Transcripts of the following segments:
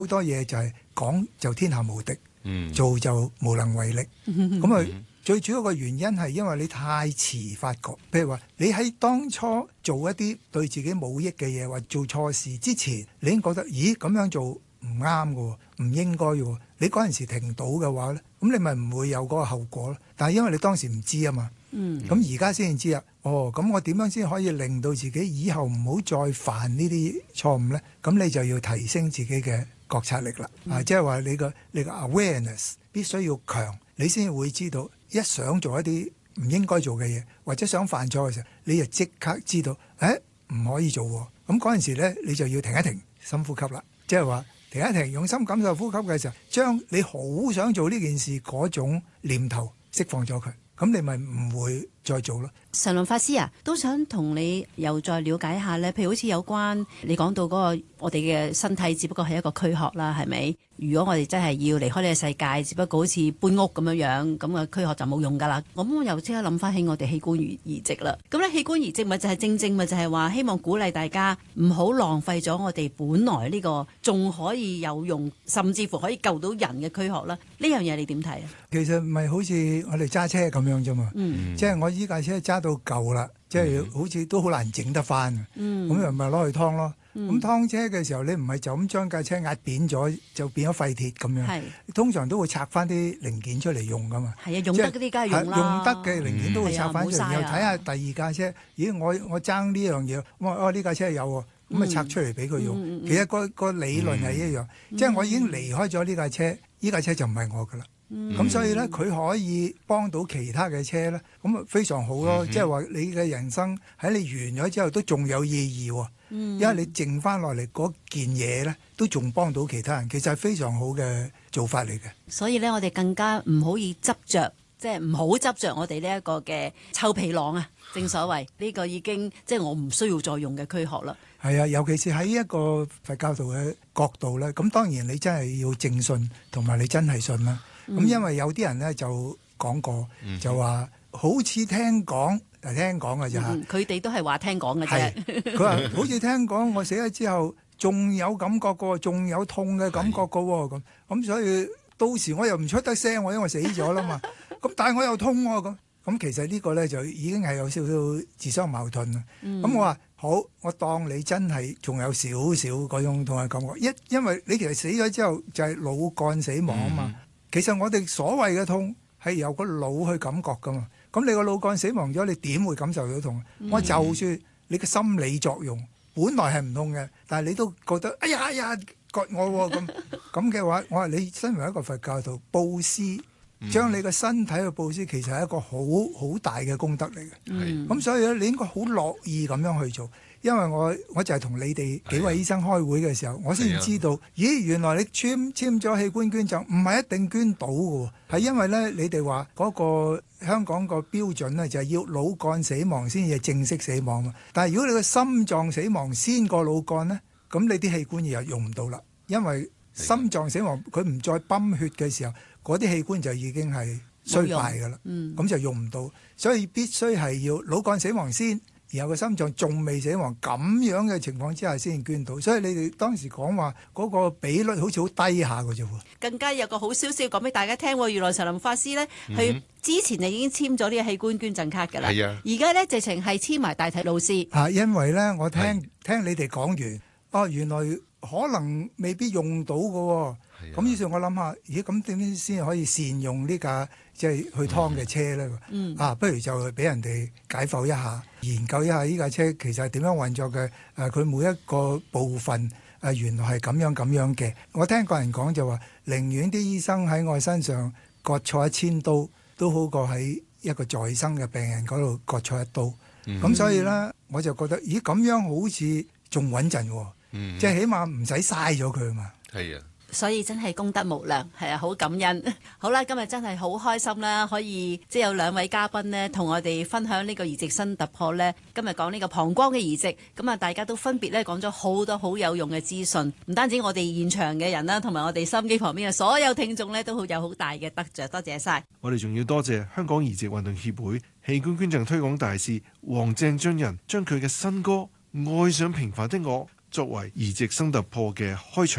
好多嘢就係講就天下無敵，做就無能為力。咁啊，最主要個原因係因為你太遲發覺。譬如話，你喺當初做一啲對自己冇益嘅嘢，或做錯事之前，你已經覺得咦咁樣做唔啱嘅喎，唔應該嘅喎。你嗰陣時停到嘅話咧，咁你咪唔會有嗰個後果咯。但係因為你當時唔知啊嘛，咁而家先知啊。咁我點樣先可以令到自己以後唔好再犯呢啲錯誤咧？咁你就要提升自己嘅覺察力啦。即係話你個 awareness 必須要強，你先會知道一想做一啲唔應該做嘅嘢，或者想犯錯嘅時候，你就即刻知道，唔可以做喎。咁嗰陣時咧，你就要停一停，深呼吸啦。即係話停一停，用心感受呼吸嘅時候，將你好想做呢件事嗰種念頭釋放咗佢，咁你咪唔會再做咯。 常龍法師啊，都想同你又再了解一下咧，譬如好似有關你講到嗰個我哋嘅身體只不過係一個軀殼啦，係咪？如果我哋真係要離開呢個世界，只不過好似搬屋咁樣，咁個軀殼就冇用噶啦。咁我又即刻諗翻起我哋器官移植啦。咁咧器官移植咪就係正咪就係話希望鼓勵大家唔好浪費咗我哋本來呢個仲可以有用，甚至乎可以救到人嘅軀殼啦。呢樣嘢你點睇啊？ 其實咪好似我哋揸車咁樣啫嘛，即係我依架車揸到舊啦，即係好似都好難整得翻，咁又咪攞去劏咯。咁劏車嘅時候，你唔係就咁將架車壓扁咗，就變咗廢鐵咁樣。通常都會拆翻啲零件出嚟用噶嘛。係啊，用得嗰啲梗係用啦。用得嘅零件都會拆翻出嚟，又睇下第二架車。咦，我爭呢樣嘢，我呢架車有喎，咁咪拆出嚟俾佢用。其實個理論係一樣，即係我已經離開咗呢架車，呢架車就唔係我噶啦。咁所以咧，佢可以幫到其他嘅車咧，咁啊非常好咯。即係話你嘅人生喺你完咗之後都仲有意義喎。因為你剩翻落嚟嗰件嘢咧，都仲幫到其他人，其實係非常好嘅做法嚟嘅。 所以咧，我哋更加唔可以執着，即係唔好執着我哋呢一個嘅臭皮囊啊！正所謂呢個已經即係我唔需要再用嘅軀殼啦。 係啊，尤其是喺一個佛教徒嘅角度咧，咁當然你真係要正信，同埋你真係信啦。咁因為有啲人咧就講過，就話好似聽講。係聽講嘅啫嚇， 佢哋都係話聽講嘅啫。 佢話好似聽講，我死咗之後仲有感覺嘅喎，仲有痛嘅感覺嘅喎，咁所以到時我又唔出得聲，因為我死咗啦嘛。咁但係我又痛喎，咁其實呢個咧就已經係有少少自相矛盾啦。咁我話好，我當你真係仲有少少嗰種痛嘅感覺，因為你其實死咗之後就係腦幹死亡啊嘛。其實我哋所謂嘅痛係由個腦去感覺噶嘛。咁你個腦幹死亡咗，你點會感受到痛？我就算你嘅心理作用本來係唔痛嘅，但係你都覺得哎呀割我喎咁嘅話，我話你身為一個佛教徒，布施將你個身體去布施，其實係一個好大嘅功德嚟嘅。咁所以咧，你應該好樂意咁樣去做。因為我就係同你哋幾位醫生開會嘅時候，我先知道，咦，原來你簽咗器官捐贈唔係一定捐到嘅，係因為咧你哋話嗰個香港個標準咧就係要腦幹死亡先至正式死亡嘛。但係如果你個心臟死亡先過腦幹咧，咁你啲器官又用唔到啦，因為心臟死亡佢唔再泵血嘅時候，嗰啲器官就已經係衰敗㗎啦，咁就用唔到，所以必須係要腦幹死亡先。然後個心臟仲未死亡，咁樣嘅情況之下先捐到，所以你哋當時講話嗰個比率好似好低下嘅啫喎。更加有個好消息講俾大家聽喎，原來常林法師呢，佢之前就已經簽咗呢個器官捐贈卡㗎啦。而家呢，直情係簽埋大體老師。因為呢，我聽你哋講完，原來可能未必用到嘅喎。咁於是我諗下，咦，咁點先可以善用呢架即係去劏嘅車咧？不如就俾人哋解剖一下，研究一下呢架車其實係點樣運作嘅。佢每一個部分原來係咁樣嘅。我聽個人講就話，寧願啲醫生喺我身上割錯1000刀，都好過喺一個在生嘅病人嗰度割錯1刀。咁所以咧，我就覺得，咦，咁樣好似仲穩陣喎，即係起碼唔使嘥咗佢啊嘛。係啊。所以真係功德無量，係啊，好感恩。好啦，今日真係好開心啦，可以即係有2位嘉賓呢，同我哋分享呢個移植新突破呢。今日講呢個膀胱嘅移植，咁啊，大家都分別咧講咗好多好有用嘅資訊，唔單止我哋現場嘅人啦，同埋我哋收音機旁邊嘅所有聽眾呢，都好有好大嘅得着，多謝晒。我哋仲要多謝香港移植運動協會器官捐贈推廣大使黃鄭俊仁，將佢嘅新歌《愛上平凡的我》作為移植新突破嘅開場曲。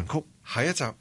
下一集